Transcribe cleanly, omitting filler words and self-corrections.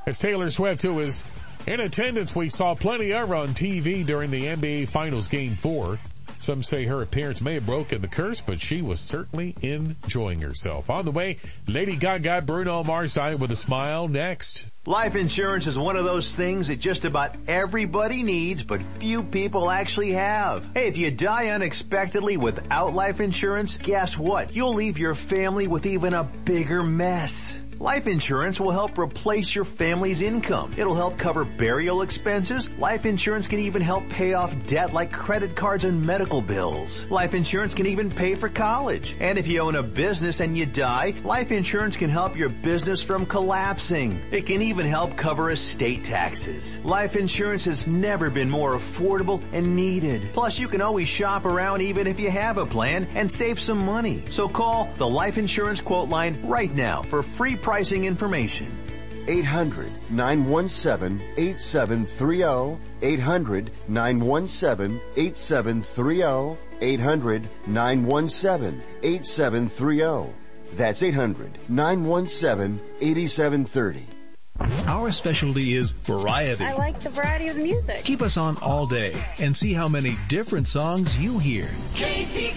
As Taylor Swift, who was in attendance, we saw plenty of her on TV during the NBA Finals Game 4. Some say her appearance may have broken the curse, but she was certainly enjoying herself. On the way, Lady Gaga, Bruno Mars died with a smile. Next. Life insurance is one of those things that just about everybody needs, but few people actually have. Hey, if you die unexpectedly without life insurance, guess what? You'll leave your family with even a bigger mess. Life insurance will help replace your family's income. It'll help cover burial expenses. Life insurance can even help pay off debt like credit cards and medical bills. Life insurance can even pay for college. And if you own a business and you die, life insurance can help your business from collapsing. It can even help cover estate taxes. Life insurance has never been more affordable and needed. Plus, you can always shop around even if you have a plan and save some money. So call the Life Insurance Quote Line right now for free pricing information. 800-917-8730. 800-917-8730. 800-917-8730. That's 800-917-8730. Our specialty is variety. I like the variety of the music. Keep us on all day and see how many different songs you hear.